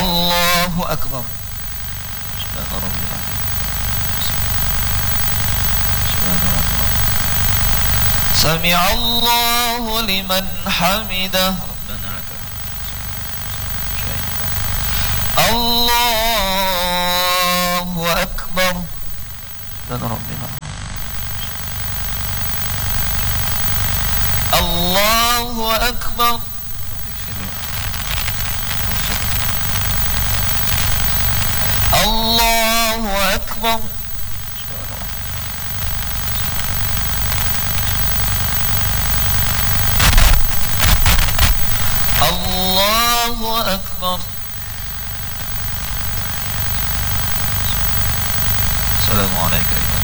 Allahu Akbar. Sami'allahu liman hamidah. Allahu Akbar. Dan Rabbina. Allahu Akbar. Allahu Akbar. Allahu Akbar. Assalamualaikum.